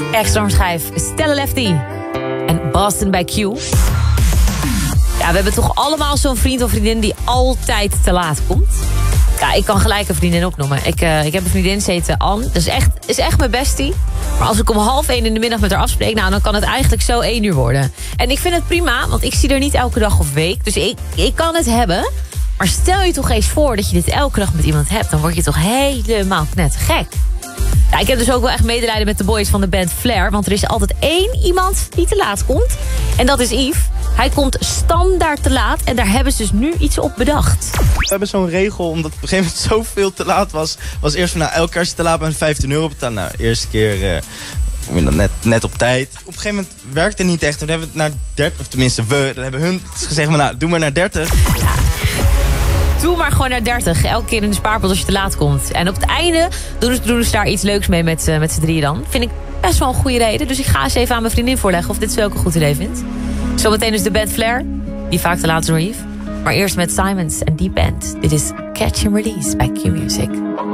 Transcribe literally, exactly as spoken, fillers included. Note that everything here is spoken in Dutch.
Extra schijf Stella Lefty en Boston bij Q. Ja, we hebben toch allemaal zo'n vriend of vriendin die altijd te laat komt. Ja, ik kan gelijk een vriendin opnoemen. Ik, uh, ik heb een vriendin, ze heet Anne. Dat is echt, is echt mijn bestie. Maar als ik om half één in de middag met haar afspreek... nou, dan kan het eigenlijk zo één uur worden. En ik vind het prima, want ik zie haar niet elke dag of week. Dus ik, ik kan het hebben. Maar stel je toch eens voor dat je dit elke dag met iemand hebt... dan word je toch helemaal net gek. Ja, ik heb dus ook wel echt medelijden met de boys van de band Flair. Want er is altijd één iemand die te laat komt. En dat is Yves. Hij komt standaard te laat. En daar hebben ze dus nu iets op bedacht. We hebben zo'n regel, omdat op een gegeven moment zoveel te laat was. Was eerst van, nou, elke keer als je te laat bent vijftien euro betalen. Nou, de eerste keer uh, net, net op tijd. Op een gegeven moment werkte het niet echt. Toen hebben we het naar dertig, of tenminste we, dan hebben hun gezegd, van, nou, doe maar naar dertig. Ja. Doe maar gewoon naar dertig. Elke keer in de spaarpot als je te laat komt. En op het einde doen ze, doen ze daar iets leuks mee met, uh, met z'n drieën dan. Vind ik best wel een goede reden. Dus ik ga eens even aan mijn vriendin voorleggen of dit zo ook een goed idee vindt. Zometeen is de band Flair. Die vaak te laat is door Yves. Maar eerst met Simons en Deep End. Dit is Catch and Release bij Q Music.